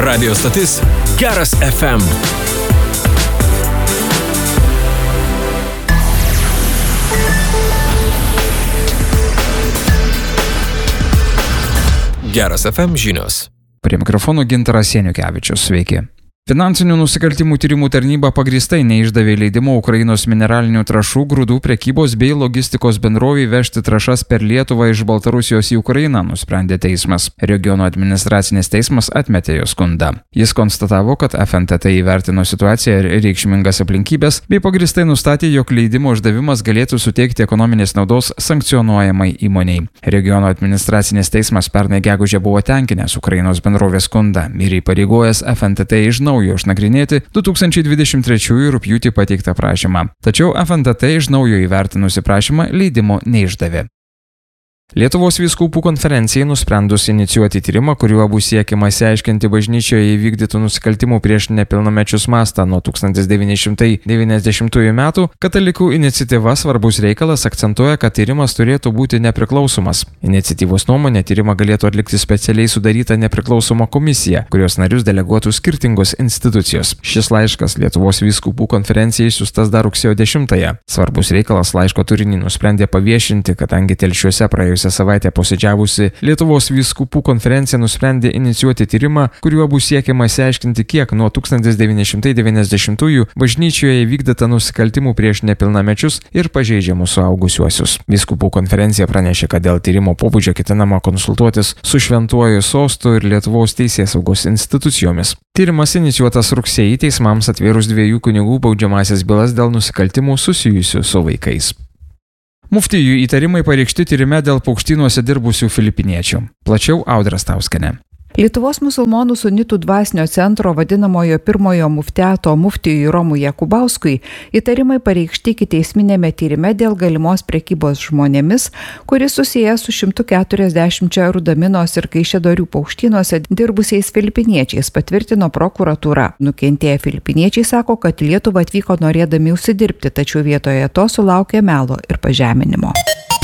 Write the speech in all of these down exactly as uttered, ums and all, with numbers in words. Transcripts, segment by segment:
Radio stotis Geras F M. Geras F M žinios. Prie mikrofono Gintaras Janiukevičius. Sveiki. Finansinių nusikaltimų tyrimų tarnyba pagrįstai neišdavė leidimo Ukrainos mineralinių trąšų, grūdų prekybos bei logistikos bendrovei vežti trąšas per Lietuvą iš Baltarusijos į Ukrainą, nusprendė teismas. Regiono administracinis teismas atmetė jo skundą. Jis konstatavo, kad F N T T įvertino situaciją ir reikšmingas aplinkybės, bei pagrįstai nustatė, jog leidimo išdavimas galėtų suteikti ekonominės naudos sankcionuojamai įmoniai. Regiono administracinis teismas pernai gegužę buvo tenkinęs Ukrainos bendrovės skundą ir įpareigojęs F N T T iš naujo išnagrinėti du tūkstančiai dvidešimt trečiųjų rugpjūtį pateiktą prašymą. Tačiau F N T T iš naujo įvertinusi prašymą leidimo neišdavė. Lietuvos vyskupų konferencijai nusprendus inicijuoti tyrimą, kuriuo bus siekiama išsiaiškinti bažnyčioje įvykdytų nusikaltimų prieš nepilnamečius mastą nuo tūkstantis devyni šimtai devyniasdešimtųjų metų, katalikų iniciatyva Svarbus reikalas akcentuoja, kad tyrimas turėtų būti nepriklausomas. Iniciatyvos nuomonė tyrimą galėtų atlikti specialiai sudaryta nepriklausoma komisija, kurios narius deleguotų skirtingos institucijos. Šis laiškas Lietuvos vyskupų konferencijai siųstas dar rugsėjo dešimtąją. Svarbus reikalas laiško turinį nusprendė paviešinti, kadangi Telšiuose praėjus savaitę posėdžiavusi Lietuvos vyskupų konferencija nusprendė inicijuoti tyrimą, kuriuo bus siekiama išsiaiškinti, kiek nuo tūkstantis devyni šimtai devyniasdešimtųjų bažnyčioje įvykdyta nusikaltimų prieš nepilnamečius ir pažeidžiamus suaugusiuosius. Vyskupų konferencija pranešė, kad dėl tyrimo pobūdžio ketinama konsultuotis su Šventuoju sostu ir Lietuvos teisėsaugos institucijomis. Tyrimas inicijuotas rugsėjį teismams atvėrus dviejų kunigų baudžiamąsias bylas dėl nusikaltimų susijusių su vaikais. Muftijų įtarimai pareikšti tyrime dėl paukštynuose dirbusių filipiniečių. Plačiau Audra Stauskienė. Lietuvos musulmonų sunitų dvasinio centro vadinamojo pirmojo muftiato muftijui Romui Jakubauskui įtarimai pareikšti ikiteisminėme tyrime dėl galimos prekybos žmonėmis, kuris susijęs su šimtu keturiasdešimčia Rudaminos ir Kaišiadorių paukštynuose dirbusiais filipiniečiais, patvirtino prokuratūra. Nukentėję filipiniečiai sako, kad Lietuvą atvyko norėdami užsidirbti, tačiau vietoje to sulaukė melo ir pažeminimo.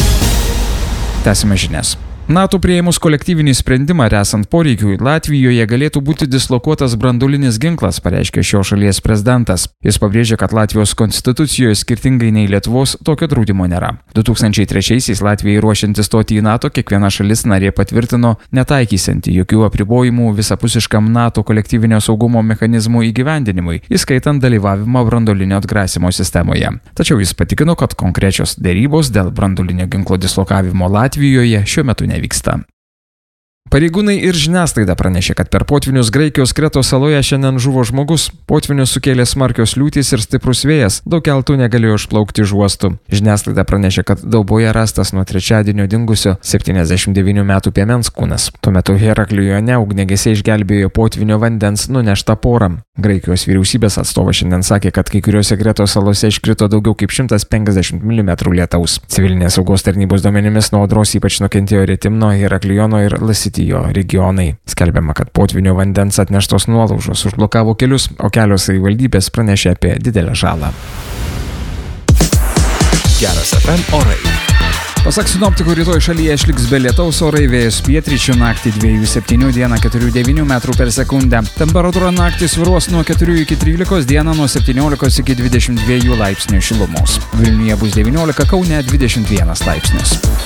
Tęsime žinias. NATO priėmus kolektyvinį sprendimą ir esant poreikiui, Latvijoje galėtų būti dislokuotas branduolinis ginklas, pareiškė šios šalies prezidentas. Jis pabrėžė, kad Latvijos konstitucijoje skirtingai nei Lietuvos tokio draudimo nėra. du tūkstančiai trečiaisiais Latvijai ruošiantis stoti į NATO, kiekviena šalis narė patvirtino netaikysianti jokių apribojimų visapusiškam NATO kolektyvinio saugumo mechanizmų įgyvendinimui, įskaitant dalyvavimą branduolinio atgrasimo sistemoje. Tačiau jis patikino, kad konkrečios dėrybos dėl branduolinio ginklo dislokavimo Latvijoje šiuo metu ne vyksta. Pareigūnai ir žiniasklaida pranešė, kad per potvinius Graikijos Kretos saloje šiandien žuvo žmogus. Potvinius sukėlė smarkios liūtys ir stiprus vėjas. Daug keltų negalėjo išplaukti iš uostų. Žiniasklaida pranešė, kad Dauboje rastas nuo trečiadienio dingusio septyniasdešimt devynių metų piemens kūnas. Tuo metu Heraklione ugniagesiai išgelbėjo potvinio vandens nuneštą porą. Graikijos vyriausybės atstovas šiandien sakė, kad kai kuriuose Kretos salose iškrito daugiau kaip šimtas penkiasdešimt milimetrų lietaus. Civilinės saugos tarnybos duomenimis nuo audros ypač nukentėjo Retimno, Herakliono ir Lasitijo regionai. Skelbiama, kad potvinio vandens atneštos nuolaužos užblokavo kelius, o kelios savivaldybės pranešė apie didelę žalą. Geras F M orai. Pasak sinoptikų, rytoj šalyje išliks be lietaus, orai vėjas pietryčių, naktį dviejų septynių, dieną keturių devynių metrų per sekundę. Temperatūra naktį svyruos nuo keturių iki trylikos, dieną nuo septyniolikos iki dvidešimt dviejų laipsnių šilumos. Vilniuje bus devyniolika, Kaune dvidešimt vienas laipsnis.